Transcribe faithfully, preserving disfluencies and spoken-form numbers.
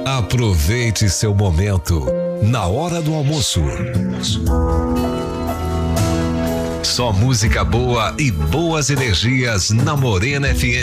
Aproveite seu momento na hora do almoço. Só música boa e boas energias na Morena F M.